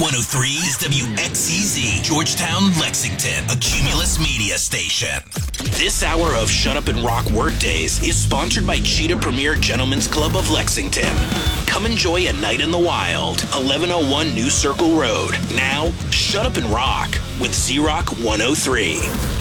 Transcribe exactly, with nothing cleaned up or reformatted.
one oh three is W X E Z, Georgetown, Lexington, a Cumulus media station. This hour of Shut Up and Rock Workdays is sponsored by Cheetah Premier Gentlemen's Club of Lexington. Come enjoy a night in the wild. eleven oh one New Circle Road. Now, Shut Up and Rock with Z-Rock one oh three.